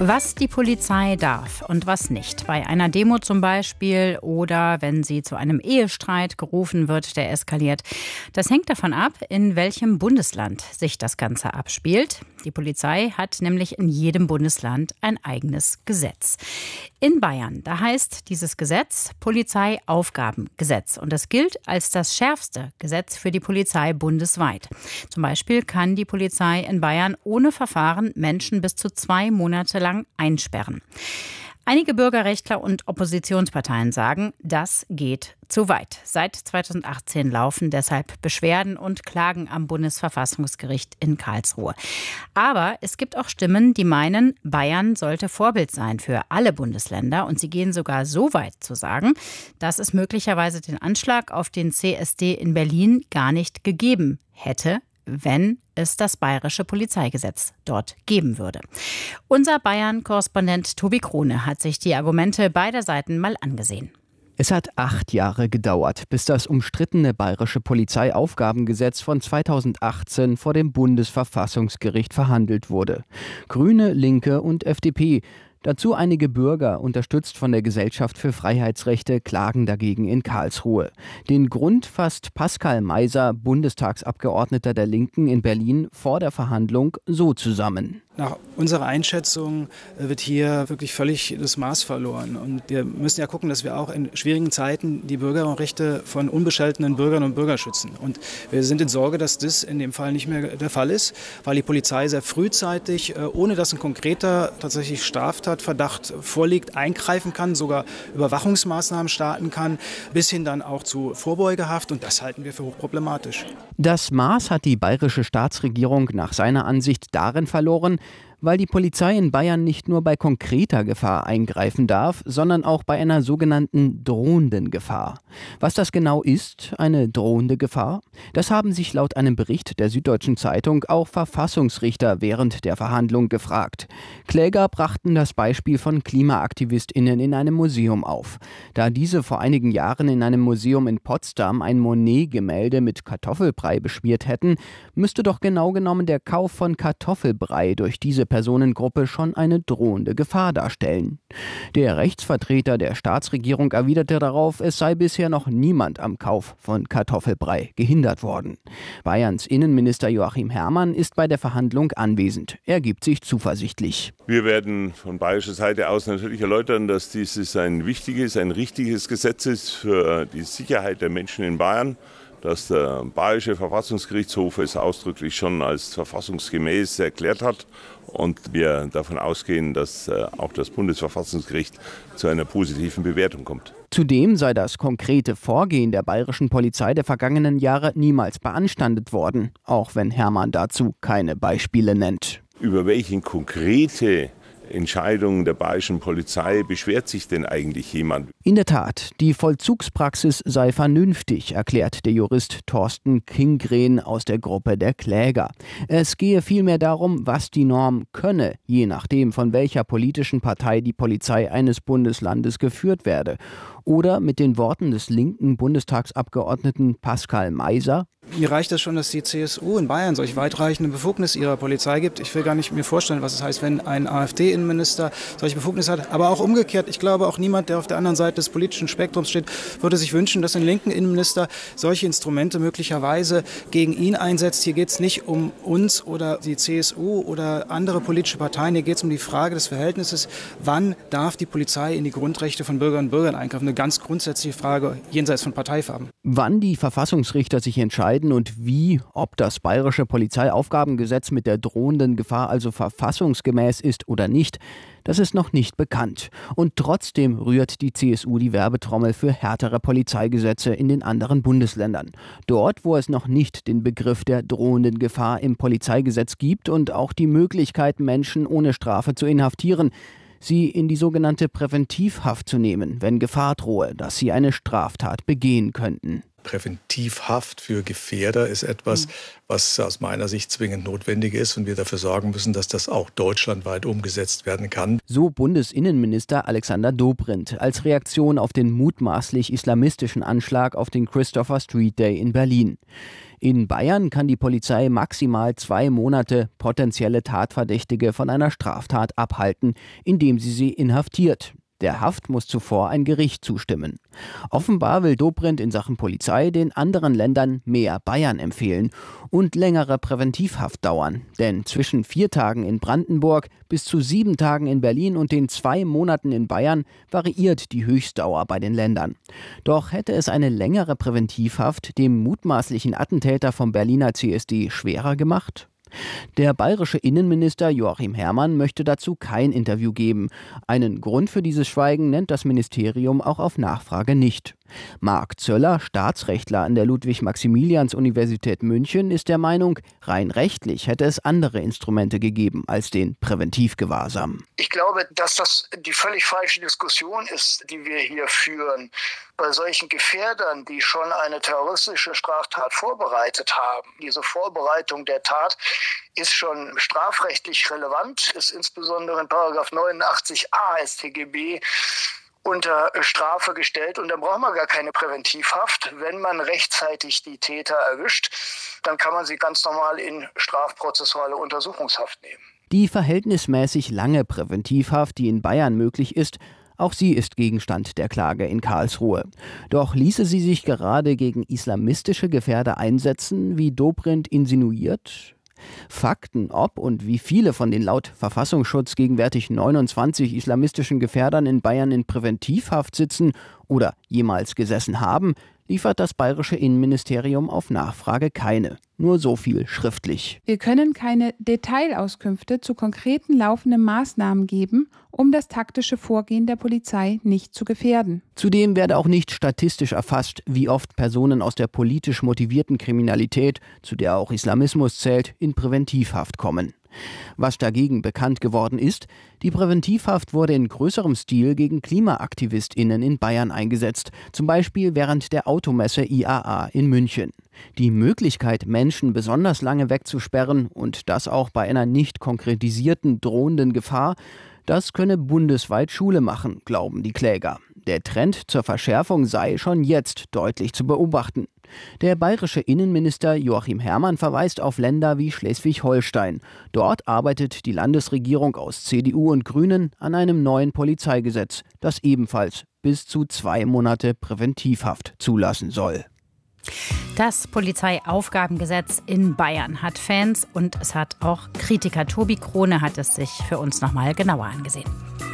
Was die Polizei darf und was nicht. Bei einer Demo zum Beispiel oder wenn sie zu einem Ehestreit gerufen wird, der eskaliert. Das hängt davon ab, in welchem Bundesland sich das Ganze abspielt. Die Polizei hat nämlich in jedem Bundesland ein eigenes Gesetz. In Bayern, da heißt dieses Gesetz Polizeiaufgabengesetz. Und das gilt als das schärfste Gesetz für die Polizei bundesweit. Zum Beispiel kann die Polizei in Bayern ohne Verfahren Menschen bis zu 2 Monate lang einsperren. Einige Bürgerrechtler und Oppositionsparteien sagen, das geht zu weit. Seit 2018 laufen deshalb Beschwerden und Klagen am Bundesverfassungsgericht in Karlsruhe. Aber es gibt auch Stimmen, die meinen, Bayern sollte Vorbild sein für alle Bundesländer. Und sie gehen sogar so weit zu sagen, dass es möglicherweise den Anschlag auf den CSD in Berlin gar nicht gegeben hätte, wenn es das bayerische Polizeigesetz dort geben würde. Unser Bayern-Korrespondent Tobi Krone hat sich die Argumente beider Seiten mal angesehen. Es hat 8 Jahre gedauert, bis das umstrittene bayerische Polizeiaufgabengesetz von 2018 vor dem Bundesverfassungsgericht verhandelt wurde. Grüne, Linke und FDP. Dazu einige Bürger, unterstützt von der Gesellschaft für Freiheitsrechte, klagen dagegen in Karlsruhe. Den Grund fasst Pascal Meiser, Bundestagsabgeordneter der Linken in Berlin, vor der Verhandlung so zusammen. Nach unserer Einschätzung wird hier wirklich völlig das Maß verloren. Und wir müssen ja gucken, dass wir auch in schwierigen Zeiten die Bürgerrechte von unbescholtenen Bürgern und Bürgern schützen. Und wir sind in Sorge, dass das in dem Fall nicht mehr der Fall ist, weil die Polizei sehr frühzeitig, ohne dass ein konkreter tatsächlich Straftatverdacht vorliegt, eingreifen kann, sogar Überwachungsmaßnahmen starten kann, bis hin dann auch zu Vorbeugehaft. Und das halten wir für hochproblematisch. Das Maß hat die bayerische Staatsregierung nach seiner Ansicht darin verloren, weil die Polizei in Bayern nicht nur bei konkreter Gefahr eingreifen darf, sondern auch bei einer sogenannten drohenden Gefahr. Was das genau ist, eine drohende Gefahr, das haben sich laut einem Bericht der Süddeutschen Zeitung auch Verfassungsrichter während der Verhandlung gefragt. Kläger brachten das Beispiel von KlimaaktivistInnen in einem Museum auf. Da diese vor einigen Jahren in einem Museum in Potsdam ein Monet-Gemälde mit Kartoffelbrei beschmiert hätten, müsste doch genau genommen der Kauf von Kartoffelbrei durch diese Personengruppe schon eine drohende Gefahr darstellen. Der Rechtsvertreter der Staatsregierung erwiderte darauf, es sei bisher noch niemand am Kauf von Kartoffelbrei gehindert worden. Bayerns Innenminister Joachim Herrmann ist bei der Verhandlung anwesend. Er gibt sich zuversichtlich. Wir werden von bayerischer Seite aus natürlich erläutern, dass dieses ein wichtiges, ein richtiges Gesetz ist für die Sicherheit der Menschen in Bayern. Dass der Bayerische Verfassungsgerichtshof es ausdrücklich schon als verfassungsgemäß erklärt hat und wir davon ausgehen, dass auch das Bundesverfassungsgericht zu einer positiven Bewertung kommt. Zudem sei das konkrete Vorgehen der bayerischen Polizei der vergangenen Jahre niemals beanstandet worden, auch wenn Herrmann dazu keine Beispiele nennt. Über welche konkrete Entscheidungen der bayerischen Polizei beschwert sich denn eigentlich jemand? In der Tat, die Vollzugspraxis sei vernünftig, erklärt der Jurist Thorsten Kingren aus der Gruppe der Kläger. Es gehe vielmehr darum, was die Norm könne, je nachdem, von welcher politischen Partei die Polizei eines Bundeslandes geführt werde. Oder mit den Worten des linken Bundestagsabgeordneten Pascal Meiser: Mir reicht es schon, dass die CSU in Bayern solch weitreichende Befugnisse ihrer Polizei gibt. Ich will gar nicht mir vorstellen, was es heißt, wenn ein AfD-Innenminister solche Befugnisse hat. Aber auch umgekehrt, ich glaube auch niemand, der auf der anderen Seite des politischen Spektrums steht, würde sich wünschen, dass ein linken Innenminister solche Instrumente möglicherweise gegen ihn einsetzt. Hier geht es nicht um uns oder die CSU oder andere politische Parteien. Hier geht es um die Frage des Verhältnisses, wann darf die Polizei in die Grundrechte von Bürgerinnen und Bürgern eingreifen. Eine ganz grundsätzliche Frage jenseits von Parteifarben. Wann die Verfassungsrichter sich entscheiden und wie, ob das bayerische Polizeiaufgabengesetz mit der drohenden Gefahr also verfassungsgemäß ist oder nicht, das ist noch nicht bekannt. Und trotzdem rührt die CSU die Werbetrommel für härtere Polizeigesetze in den anderen Bundesländern. Dort, wo es noch nicht den Begriff der drohenden Gefahr im Polizeigesetz gibt und auch die Möglichkeit, Menschen ohne Strafe zu inhaftieren, sie in die sogenannte Präventivhaft zu nehmen, wenn Gefahr drohe, dass sie eine Straftat begehen könnten. Präventivhaft für Gefährder ist etwas, was aus meiner Sicht zwingend notwendig ist und wir dafür sorgen müssen, dass das auch deutschlandweit umgesetzt werden kann. So Bundesinnenminister Alexander Dobrindt als Reaktion auf den mutmaßlich islamistischen Anschlag auf den Christopher Street Day in Berlin. In Bayern kann die Polizei maximal 2 Monate potenzielle Tatverdächtige von einer Straftat abhalten, indem sie inhaftiert. Der Haft muss zuvor ein Gericht zustimmen. Offenbar will Dobrindt in Sachen Polizei den anderen Ländern mehr Bayern empfehlen und längere Präventivhaft dauern. Denn zwischen 4 Tagen in Brandenburg bis zu 7 Tagen in Berlin und den 2 Monaten in Bayern variiert die Höchstdauer bei den Ländern. Doch hätte es eine längere Präventivhaft dem mutmaßlichen Attentäter vom Berliner CSD schwerer gemacht? Der bayerische Innenminister Joachim Herrmann möchte dazu kein Interview geben. Einen Grund für dieses Schweigen nennt das Ministerium auch auf Nachfrage nicht. Marc Zöller, Staatsrechtler an der Ludwig-Maximilians-Universität München, ist der Meinung, rein rechtlich hätte es andere Instrumente gegeben als den Präventivgewahrsam. Ich glaube, dass das die völlig falsche Diskussion ist, die wir hier führen. Bei solchen Gefährdern, die schon eine terroristische Straftat vorbereitet haben, diese Vorbereitung der Tat ist schon strafrechtlich relevant, ist insbesondere in § 89a StGB unter Strafe gestellt und dann braucht man gar keine Präventivhaft. Wenn man rechtzeitig die Täter erwischt, dann kann man sie ganz normal in strafprozessuale Untersuchungshaft nehmen. Die verhältnismäßig lange Präventivhaft, die in Bayern möglich ist, auch sie ist Gegenstand der Klage in Karlsruhe. Doch ließe sie sich gerade gegen islamistische Gefährder einsetzen, wie Dobrindt insinuiert? Fakten, ob und wie viele von den laut Verfassungsschutz gegenwärtig 29 islamistischen Gefährdern in Bayern in Präventivhaft sitzen oder jemals gesessen haben, liefert das bayerische Innenministerium auf Nachfrage keine. Nur so viel schriftlich. Wir können keine Detailauskünfte zu konkreten laufenden Maßnahmen geben, um das taktische Vorgehen der Polizei nicht zu gefährden. Zudem werde auch nicht statistisch erfasst, wie oft Personen aus der politisch motivierten Kriminalität, zu der auch Islamismus zählt, in Präventivhaft kommen. Was dagegen bekannt geworden ist, die Präventivhaft wurde in größerem Stil gegen KlimaaktivistInnen in Bayern eingesetzt, zum Beispiel während der Automesse IAA in München. Die Möglichkeit, Menschen besonders lange wegzusperren und das auch bei einer nicht konkretisierten drohenden Gefahr, das könne bundesweit Schule machen, glauben die Kläger. Der Trend zur Verschärfung sei schon jetzt deutlich zu beobachten. Der bayerische Innenminister Joachim Herrmann verweist auf Länder wie Schleswig-Holstein. Dort arbeitet die Landesregierung aus CDU und Grünen an einem neuen Polizeigesetz, das ebenfalls bis zu 2 Monate Präventivhaft zulassen soll. Das Polizeiaufgabengesetz in Bayern hat Fans und es hat auch Kritiker. Tobi Krone hat es sich für uns nochmal genauer angesehen.